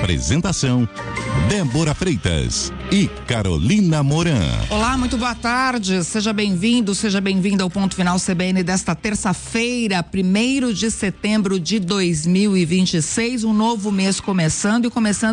Apresentação: Débora Freitas e Carolina Moran. Olá, muito boa tarde. Seja bem-vindo, seja bem-vinda ao Ponto Final CBN desta terça-feira, 1º de setembro de 2026. Um novo mês começando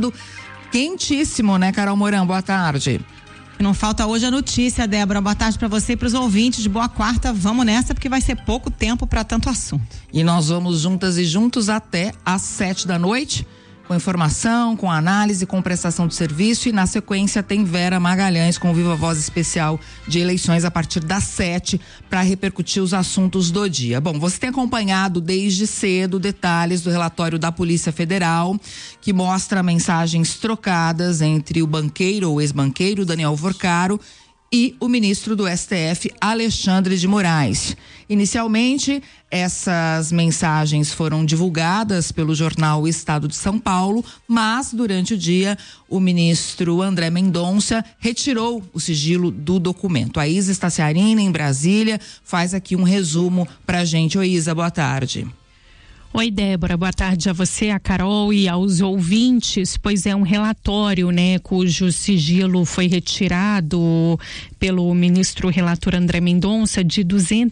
quentíssimo, né, Carol Moran? Boa tarde. Não falta hoje a notícia, Débora. Boa tarde para você e para os ouvintes. De boa quarta, vamos nessa, porque vai ser pouco tempo para tanto assunto. E nós vamos juntas e juntos até às 7 da noite, com informação, com análise, com prestação de serviço, e na sequência tem Vera Magalhães com Viva Voz especial de eleições a partir das 7 para repercutir os assuntos do dia. Bom, você tem acompanhado desde cedo detalhes do relatório da Polícia Federal, que mostra mensagens trocadas entre o banqueiro ou ex-banqueiro Daniel Vorcaro e o ministro do STF, Alexandre de Moraes. Inicialmente, essas mensagens foram divulgadas pelo jornal Estado de São Paulo, mas durante o dia o ministro André Mendonça retirou o sigilo do documento. A Isa Staciarina, em Brasília, faz aqui um resumo pra gente. Oi, Isa, boa tarde. Oi, Débora, boa tarde a você, a Carol e aos ouvintes. Pois é, um relatório, né, cujo sigilo foi retirado pelo ministro relator André Mendonça, de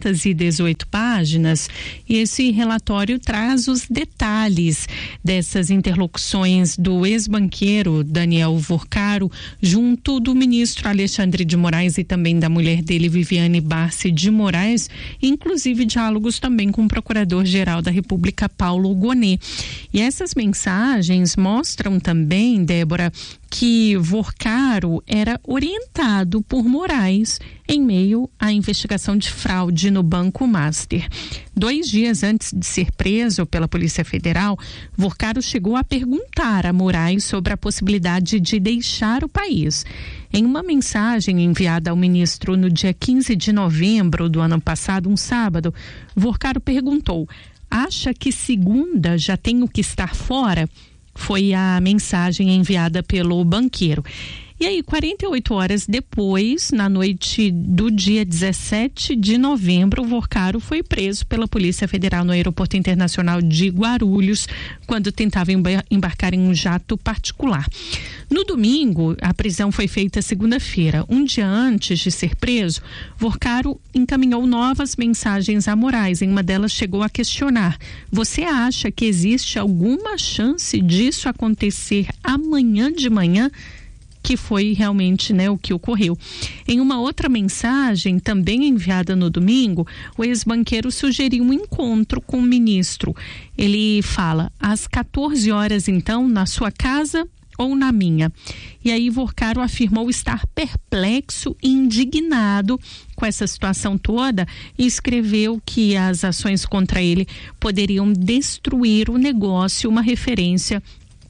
218 páginas, e esse relatório traz os detalhes dessas interlocuções do ex-banqueiro Daniel Vorcaro junto do ministro Alexandre de Moraes e também da mulher dele, Viviane Barsi de Moraes, inclusive diálogos também com o Procurador-Geral da República, Paulo Gonet. E essas mensagens mostram também, Débora, que Vorcaro era orientado por Moraes em meio à investigação de fraude no Banco Master. 2 dias antes de ser preso pela Polícia Federal, Vorcaro chegou a perguntar a Moraes sobre a possibilidade de deixar o país. Em uma mensagem enviada ao ministro no dia 15 de novembro do ano passado, um sábado, Vorcaro perguntou: acha que segunda já tenho que estar fora? Foi a mensagem enviada pelo banqueiro. E aí, 48 horas depois, na noite do dia 17 de novembro, o Vorcaro foi preso pela Polícia Federal no Aeroporto Internacional de Guarulhos, quando tentava embarcar em um jato particular. No domingo, a prisão foi feita segunda-feira. Um dia antes de ser preso, Vorcaro encaminhou novas mensagens a Moraes. Em uma delas, chegou a questionar: você acha que existe alguma chance disso acontecer amanhã de manhã? Que foi realmente, né, o que ocorreu. Em uma outra mensagem, também enviada no domingo, o ex-banqueiro sugeriu um encontro com o ministro. Ele fala: às 14 horas, então, na sua casa ou na minha? E aí Vorcaro afirmou estar perplexo e indignado com essa situação toda e escreveu que as ações contra ele poderiam destruir o negócio, uma referência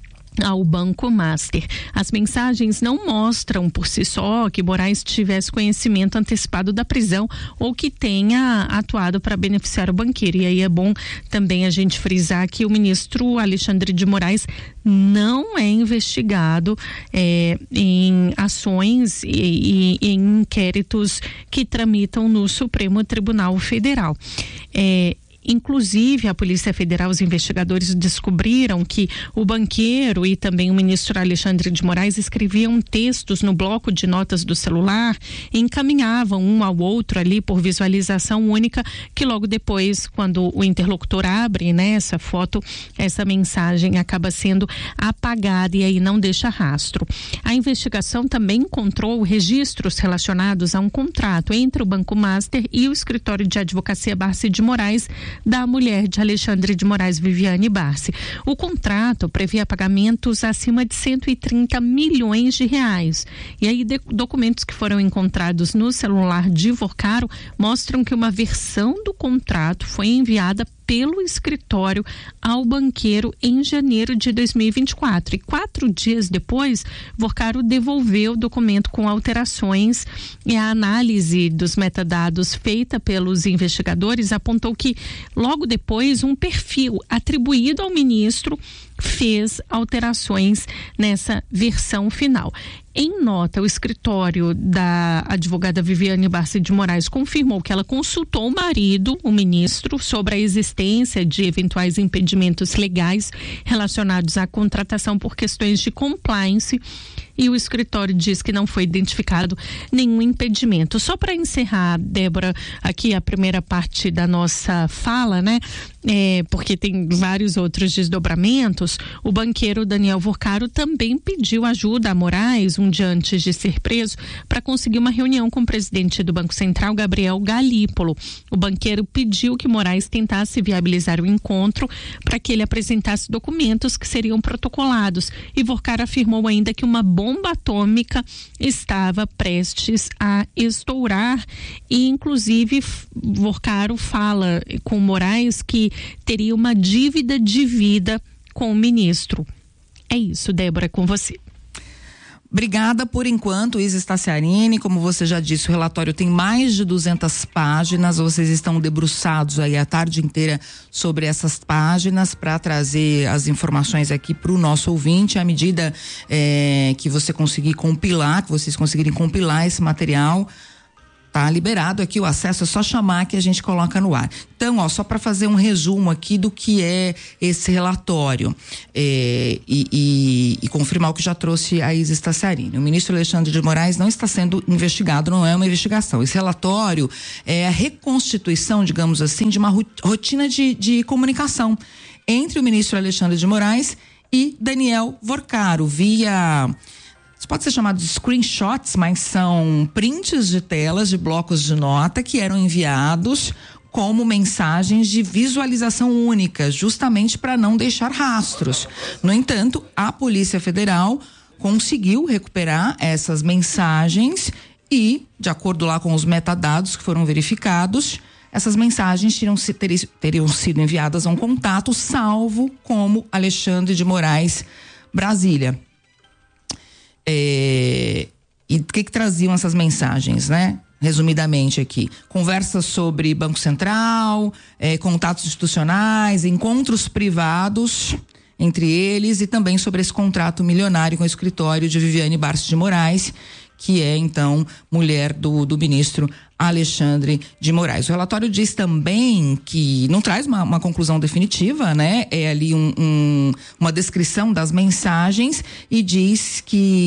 ao Banco Master. As mensagens não mostram por si só que Moraes tivesse conhecimento antecipado da prisão ou que tenha atuado para beneficiar o banqueiro. E aí é bom também a gente frisar que o ministro Alexandre de Moraes não é investigado em ações e em inquéritos que tramitam no Supremo Tribunal Federal. Inclusive, a Polícia Federal, os investigadores descobriram que o banqueiro e também o ministro Alexandre de Moraes escreviam textos no bloco de notas do celular e encaminhavam um ao outro ali por visualização única, que logo depois, quando o interlocutor abre, né, essa foto, essa mensagem acaba sendo apagada e aí não deixa rastro. A investigação também encontrou registros relacionados a um contrato entre o Banco Master e o escritório de advocacia Barsi de Moraes, da mulher de Alexandre de Moraes, Viviane Barsi. O contrato previa pagamentos acima de 130 milhões de reais. E aí documentos que foram encontrados no celular de Vorcaro mostram que uma versão do contrato foi enviada pelo escritório ao banqueiro em janeiro de 2024. E 4 dias depois, Vorcaro devolveu o documento com alterações, e a análise dos metadados feita pelos investigadores apontou que logo depois um perfil atribuído ao ministro fez alterações nessa versão final. Em nota, o escritório da advogada Viviane Barsi de Moraes confirmou que ela consultou o marido, o ministro, sobre a existência de eventuais impedimentos legais relacionados à contratação por questões de compliance, e o escritório diz que não foi identificado nenhum impedimento. Só para encerrar, Débora, aqui a primeira parte da nossa fala, né? Porque tem vários outros desdobramentos. O banqueiro Daniel Vorcaro também pediu ajuda a Moraes um dia antes de ser preso para conseguir uma reunião com o presidente do Banco Central, Gabriel Galípolo. O banqueiro pediu que Moraes tentasse viabilizar o encontro para que ele apresentasse documentos que seriam protocolados, e Vorcaro afirmou ainda que uma bomba atômica estava prestes a estourar, e inclusive Vorcaro fala com Moraes que teria uma dívida de vida com o ministro. É isso, Débora, com você. Obrigada por enquanto, Isa Staciarini. Como você já disse, o relatório tem mais de 200 páginas. Vocês estão debruçados aí a tarde inteira sobre essas páginas para trazer as informações aqui para o nosso ouvinte. À medida que você conseguir compilar, que vocês conseguirem compilar esse material, tá liberado aqui o acesso, é só chamar que a gente coloca no ar. Então, só para fazer um resumo aqui do que é esse relatório e confirmar o que já trouxe a Isa Staciarini. O ministro Alexandre de Moraes não está sendo investigado, não é uma investigação. Esse relatório é a reconstituição, digamos assim, de uma rotina de comunicação entre o ministro Alexandre de Moraes e Daniel Vorcaro, via... Isso pode ser chamado de screenshots, mas são prints de telas de blocos de nota que eram enviados como mensagens de visualização única, justamente para não deixar rastros. No entanto, a Polícia Federal conseguiu recuperar essas mensagens e, de acordo lá com os metadados que foram verificados, essas mensagens teriam sido enviadas a um contato salvo como Alexandre de Moraes, Brasília. E o que traziam essas mensagens, né? Resumidamente aqui, conversas sobre Banco Central, contatos institucionais, encontros privados entre eles, e também sobre esse contrato milionário com o escritório de Viviane Barsi de Moraes, que é então mulher do ministro Alexandre de Moraes. O relatório diz também que não traz uma conclusão definitiva, né? É ali uma descrição das mensagens, e diz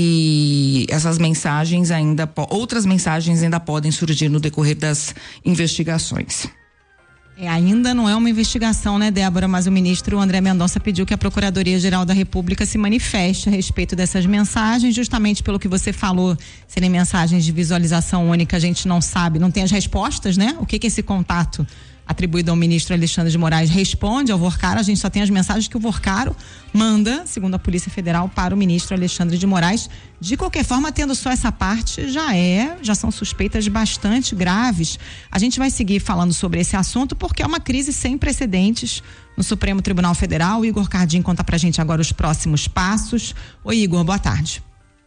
que essas mensagens outras mensagens ainda podem surgir no decorrer das investigações. Ainda não é uma investigação, né, Débora? Mas o ministro André Mendonça pediu que a Procuradoria-Geral da República se manifeste a respeito dessas mensagens, justamente pelo que você falou, serem mensagens de visualização única. A gente não sabe, não tem as respostas, né? O que esse contato atribuído ao ministro Alexandre de Moraes responde ao Vorcaro? A gente só tem as mensagens que o Vorcaro manda, segundo a Polícia Federal, para o ministro Alexandre de Moraes. De qualquer forma, tendo só essa parte, já são suspeitas bastante graves. A gente vai seguir falando sobre esse assunto porque é uma crise sem precedentes no Supremo Tribunal Federal. O Igor Cardim conta pra gente agora os próximos passos. Oi, Igor, boa tarde.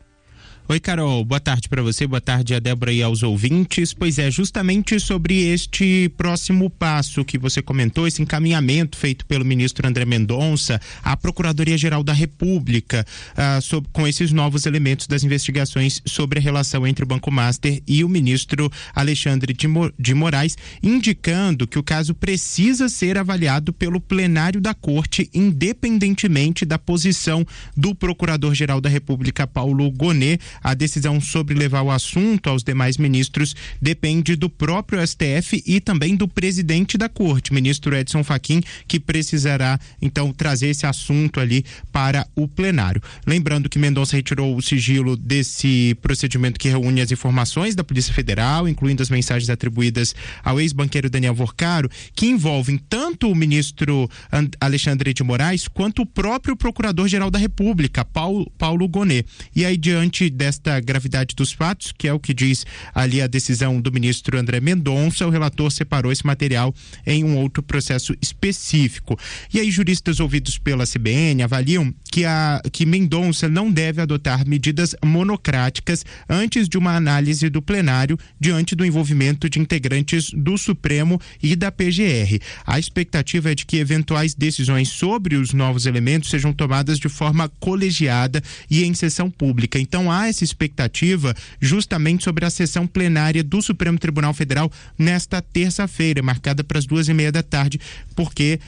Oi, Carol, boa tarde para você, boa tarde a Débora e aos ouvintes. Pois é, justamente sobre este próximo passo que você comentou, esse encaminhamento feito pelo ministro André Mendonça à Procuradoria-Geral da República, com esses novos elementos das investigações sobre a relação entre o Banco Master e o ministro Alexandre de Moraes, indicando que o caso precisa ser avaliado pelo plenário da Corte, independentemente da posição do Procurador-Geral da República, Paulo Gonet. A decisão sobre levar o assunto aos demais ministros depende do próprio STF e também do presidente da Corte, ministro Edson Fachin, que precisará então trazer esse assunto ali para o plenário. Lembrando que Mendonça retirou o sigilo desse procedimento que reúne as informações da Polícia Federal, incluindo as mensagens atribuídas ao ex-banqueiro Daniel Vorcaro, que envolvem tanto o ministro Alexandre de Moraes quanto o próprio Procurador-Geral da República, Paulo Gonet. E aí, diante desta gravidade dos fatos, que é o que diz ali a decisão do ministro André Mendonça, o relator separou esse material em um outro processo específico. E aí, juristas ouvidos pela CBN avaliam que Mendonça não deve adotar medidas monocráticas antes de uma análise do plenário diante do envolvimento de integrantes do Supremo e da PGR. A expectativa é de que eventuais decisões sobre os novos elementos sejam tomadas de forma colegiada e em sessão pública. Então há essa expectativa justamente sobre a sessão plenária do Supremo Tribunal Federal nesta terça-feira, marcada para as 2:30 da tarde, porque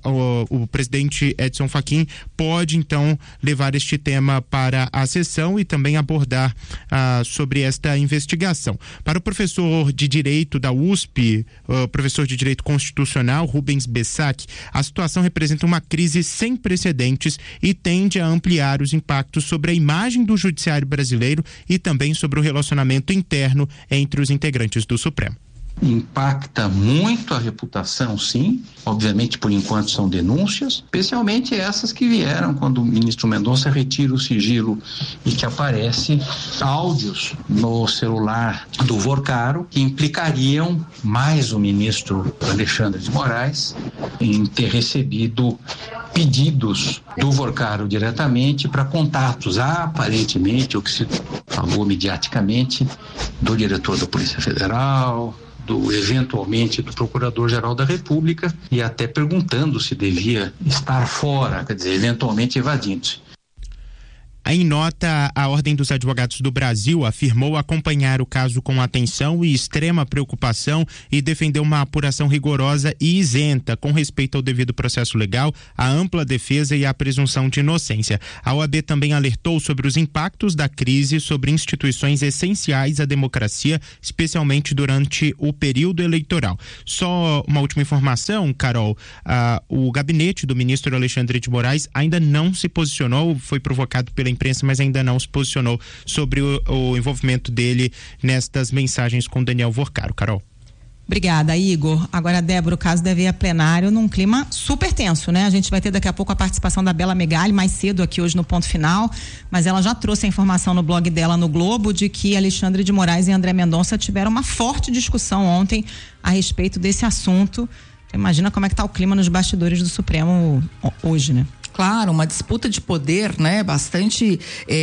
o presidente Edson Fachin pode então levar este tema para a sessão e também abordar sobre esta investigação. Para o professor de Direito da USP, professor de Direito Constitucional, Rubens Bessac, a situação representa uma crise sem precedentes e tende a ampliar os impactos sobre a imagem do judiciário brasileiro e também sobre o relacionamento interno entre os integrantes do Supremo. Impacta muito a reputação, sim. Obviamente, por enquanto, são denúncias, especialmente essas que vieram quando o ministro Mendonça retira o sigilo e que aparece áudios no celular do Vorcaro que implicariam mais o ministro Alexandre de Moraes em ter recebido pedidos do Vorcaro diretamente para contatos, aparentemente, o que se falou mediaticamente, do diretor da Polícia Federal, eventualmente do Procurador-Geral da República, e até perguntando se devia estar fora, quer dizer, eventualmente evadindo-se. Em nota, a Ordem dos Advogados do Brasil afirmou acompanhar o caso com atenção e extrema preocupação e defendeu uma apuração rigorosa e isenta com respeito ao devido processo legal, à ampla defesa e à presunção de inocência. A OAB também alertou sobre os impactos da crise sobre instituições essenciais à democracia, especialmente durante o período eleitoral. Só uma última informação, Carol, o gabinete do ministro Alexandre de Moraes ainda não se posicionou, foi provocado pela imprensa, mas ainda não se posicionou sobre o envolvimento dele nestas mensagens com Daniel Vorcaro. Carol. Obrigada, Igor. Agora, Débora, o caso deve ir a plenário num clima super tenso, né? A gente vai ter daqui a pouco a participação da Bela Megali, mais cedo aqui hoje no Ponto Final, mas ela já trouxe a informação no blog dela no Globo de que Alexandre de Moraes e André Mendonça tiveram uma forte discussão ontem a respeito desse assunto. Imagina como é que tá o clima nos bastidores do Supremo hoje, né? Claro, uma disputa de poder, né, bastante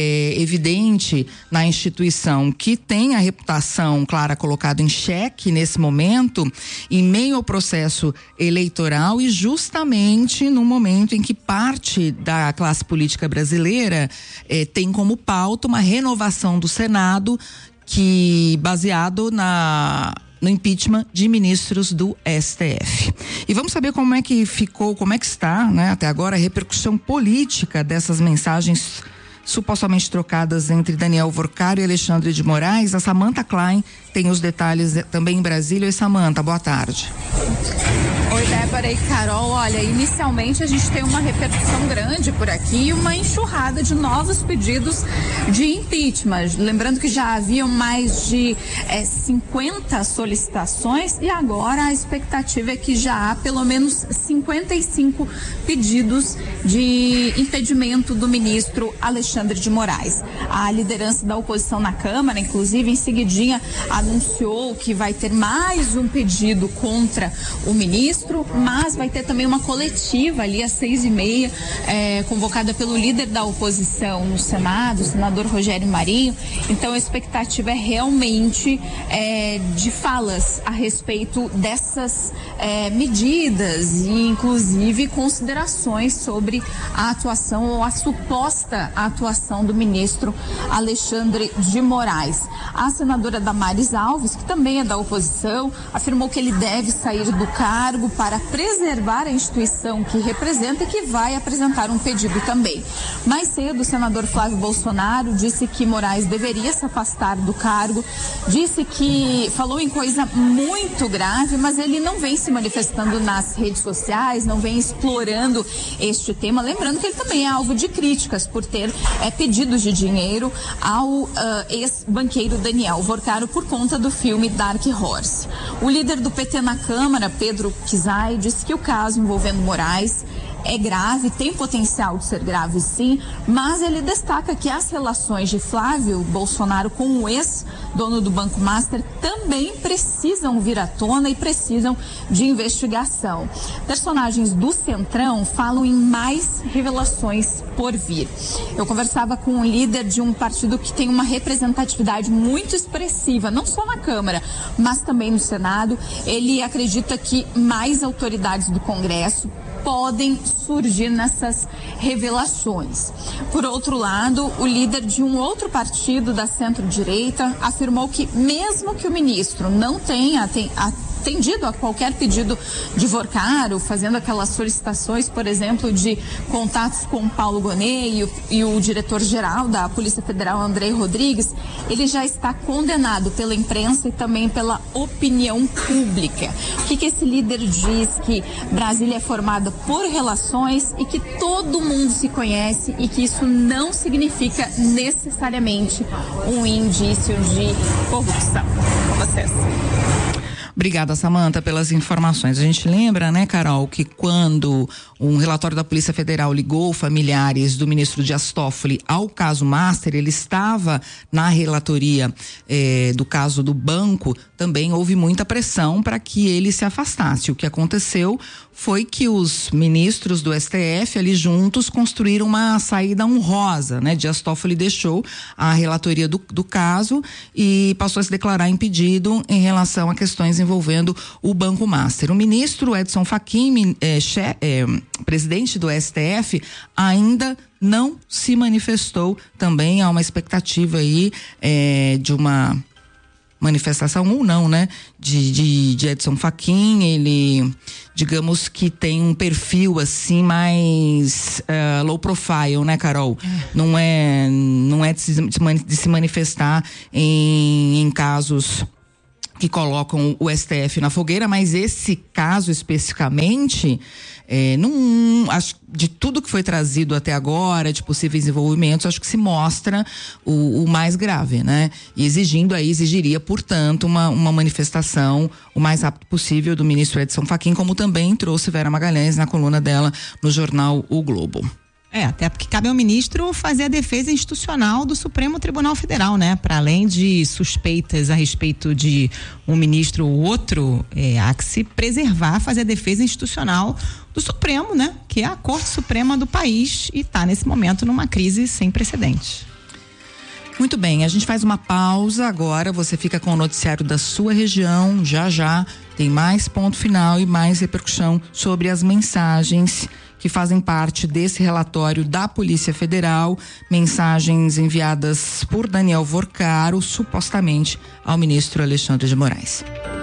evidente na instituição, que tem a reputação, claro, colocada em xeque nesse momento, em meio ao processo eleitoral e justamente no momento em que parte da classe política brasileira tem como pauta uma renovação do Senado, que baseado no impeachment de ministros do STF. E vamos saber como é que ficou, como é que está, né, até agora a repercussão política dessas mensagens supostamente trocadas entre Daniel Vorcaro e Alexandre de Moraes. A Samantha Klein tem os detalhes também em Brasília. Oi, Samantha, boa tarde. Oi, Débora e Carol. Olha, inicialmente a gente tem uma repercussão grande por aqui e uma enxurrada de novos pedidos de impeachment. Lembrando que já haviam mais de 50 solicitações e agora a expectativa é que já há pelo menos 55 pedidos de impedimento do ministro Alexandre de Moraes. A liderança da oposição na Câmara, inclusive, em seguidinha anunciou que vai ter mais um pedido contra o ministro, mas vai ter também uma coletiva ali às 6h30, convocada pelo líder da oposição no Senado, o senador Rogério Marinho. Então a expectativa é realmente de falas a respeito dessas medidas e inclusive considerações sobre a atuação ou a suposta atuação do ministro Alexandre de Moraes. A senadora Damares Alves, que também é da oposição, afirmou que ele deve sair do cargo para preservar a instituição que representa e que vai apresentar um pedido também. Mais cedo, o senador Flávio Bolsonaro disse que Moraes deveria se afastar do cargo, disse que falou em coisa muito grave, mas ele não vem se manifestando nas redes sociais, não vem explorando este tema, lembrando que ele também é alvo de críticas por ter pedidos de dinheiro ao ex-banqueiro Daniel Vorcaro por conta do filme Dark Horse. O líder do PT na Câmara, Pedro Kizai, disse que o caso envolvendo Moraes é grave, tem potencial de ser grave sim, mas ele destaca que as relações de Flávio Bolsonaro com o ex-dono do Banco Master também precisam vir à tona e precisam de investigação. Personagens do Centrão falam em mais revelações por vir. Eu conversava com um líder de um partido que tem uma representatividade muito expressiva, não só na Câmara, mas também no Senado. Ele acredita que mais autoridades do Congresso podem surgir nessas revelações. Por outro lado, o líder de um outro partido da centro-direita afirmou que mesmo que o ministro não tenha atendido a qualquer pedido de Vorcaro, fazendo aquelas solicitações, por exemplo, de contatos com Paulo Gonet e o diretor-geral da Polícia Federal, Andrei Rodrigues, ele já está condenado pela imprensa e também pela opinião pública. O que esse líder diz? Que Brasília é formada por relações e que todo mundo se conhece e que isso não significa necessariamente um indício de corrupção. Com vocês. Obrigada, Samanta, pelas informações. A gente lembra, né, Carol, que quando um relatório da Polícia Federal ligou familiares do ministro Dias Toffoli ao caso Master, ele estava na relatoria do caso do banco, também houve muita pressão para que ele se afastasse. O que aconteceu foi que os ministros do STF ali juntos construíram uma saída honrosa, né? Dias Toffoli deixou a relatoria do caso e passou a se declarar impedido em relação a questões envolvendo o Banco Master. O ministro Edson Fachin, presidente do STF, ainda não se manifestou. Também há uma expectativa aí de uma manifestação ou não, né? De Edson Fachin. Ele, digamos que tem um perfil assim mais low profile, né, Carol? Não é de se manifestar em casos que colocam o STF na fogueira, mas esse caso especificamente, acho, de tudo que foi trazido até agora, de possíveis envolvimentos, acho que se mostra o mais grave, né? E exigiria, portanto, uma manifestação o mais rápido possível do ministro Edson Fachin, como também trouxe Vera Magalhães na coluna dela no jornal O Globo. Até porque cabe ao ministro fazer a defesa institucional do Supremo Tribunal Federal, né? Para além de suspeitas a respeito de um ministro ou outro, há que se preservar, fazer a defesa institucional do Supremo, né? Que é a Corte Suprema do país e está nesse momento numa crise sem precedentes. Muito bem, a gente faz uma pausa agora, você fica com o noticiário da sua região, já tem mais ponto final e mais repercussão sobre as mensagens que fazem parte desse relatório da Polícia Federal, mensagens enviadas por Daniel Vorcaro, supostamente ao ministro Alexandre de Moraes.